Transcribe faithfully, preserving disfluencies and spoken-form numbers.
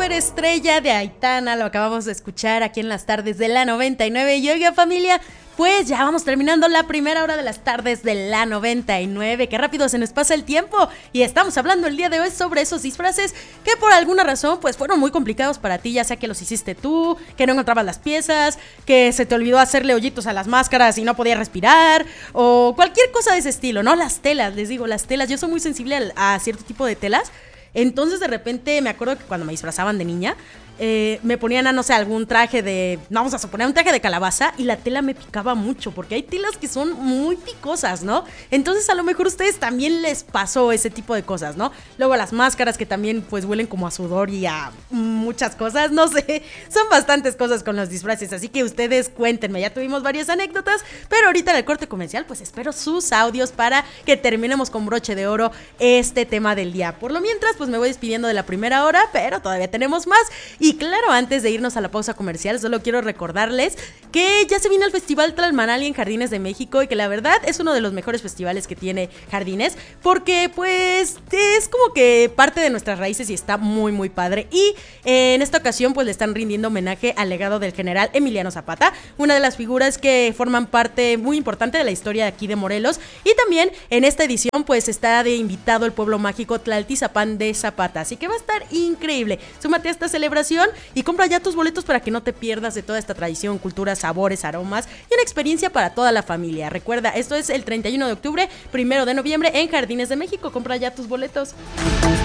Superestrella de Aitana, lo acabamos de escuchar aquí en las tardes de la noventa y nueve. Y oiga, familia, pues ya vamos terminando la primera hora de las tardes de la noventa y nueve. Qué rápido se nos pasa el tiempo. Y estamos hablando el día de hoy sobre esos disfraces que por alguna razón pues fueron muy complicados para ti, ya sea que los hiciste tú, que no encontrabas las piezas, que se te olvidó hacerle hoyitos a las máscaras y no podías respirar, o cualquier cosa de ese estilo, ¿no? Las telas, les digo, las telas. Yo soy muy sensible a, a cierto tipo de telas. Entonces de repente me acuerdo que cuando me disfrazaban de niña, eh, me ponían a, no sé, algún traje de, vamos a suponer, un traje de calabaza, y la tela me picaba mucho, porque hay telas que son muy picosas, ¿no? Entonces a lo mejor a ustedes también les pasó ese tipo de cosas, ¿no? Luego las máscaras que también pues huelen como a sudor y a muchas cosas, no sé, son bastantes cosas con los disfraces, así que ustedes cuéntenme, ya tuvimos varias anécdotas, pero ahorita en el corte comercial pues espero sus audios para que terminemos con broche de oro este tema del día. Por lo mientras pues me voy despidiendo de la primera hora, pero todavía tenemos más. Y claro, antes de irnos a la pausa comercial, solo quiero recordarles que ya se viene el Festival Tlalmanali en Jardines de México y que la verdad es uno de los mejores festivales que tiene Jardines, porque pues es como que parte de nuestras raíces y está muy muy padre. Y eh, en esta ocasión pues le están rindiendo homenaje al legado del general Emiliano Zapata, una de las figuras que forman parte muy importante de la historia de aquí de Morelos. Y también en esta edición pues está de invitado el pueblo mágico Tlaltizapán de Zapata, así que va a estar increíble. Súmate a esta celebración y compra ya tus boletos para que no te pierdas de toda esta tradición, cultura, sabores, aromas y una experiencia para toda la familia. Recuerda, esto es el treinta y uno de octubre, primero de noviembre en Jardines de México. Compra ya tus boletos.